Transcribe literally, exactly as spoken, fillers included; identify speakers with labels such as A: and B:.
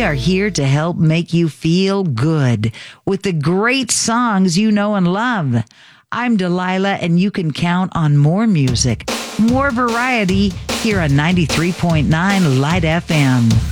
A: are here to help make you feel good with the great songs you know and love. I'm Delilah, and you can count on more music, more variety here on ninety-three point nine Light F M.